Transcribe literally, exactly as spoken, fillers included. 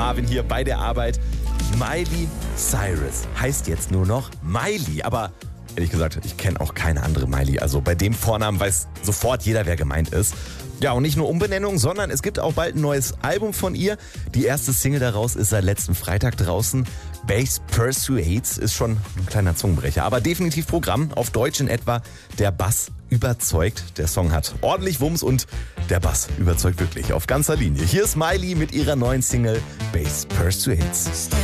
Marvin hier bei der Arbeit. Miley Cyrus heißt jetzt nur noch Miley, aber ehrlich gesagt, ich kenne auch keine andere Miley. Also bei dem Vornamen weiß sofort jeder, wer gemeint ist. Ja, und nicht nur Umbenennung, sondern es gibt auch bald ein neues Album von ihr. Die erste Single daraus ist seit letzten Freitag draußen. Bass Persuades ist schon ein kleiner Zungenbrecher, aber definitiv Programm. Auf Deutsch in etwa: Der Bass überzeugt. Der Song hat ordentlich Wumms und der Bass überzeugt wirklich auf ganzer Linie. Hier ist Miley mit ihrer neuen Single Bass Persuades.